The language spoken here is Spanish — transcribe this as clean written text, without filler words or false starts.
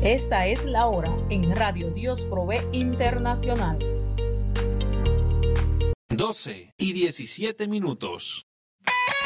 Esta es la hora en Radio Dios Provee Internacional. 12:17.